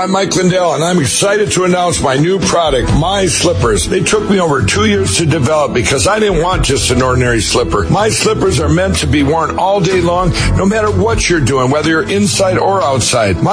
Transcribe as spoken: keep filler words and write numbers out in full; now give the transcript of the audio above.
I'm Mike Lindell, and I'm excited to announce my new product, My Slippers. They took me over two years to develop because I didn't want just an ordinary slipper. My slippers are meant to be worn all day long, no matter what you're doing, whether you're inside or outside. My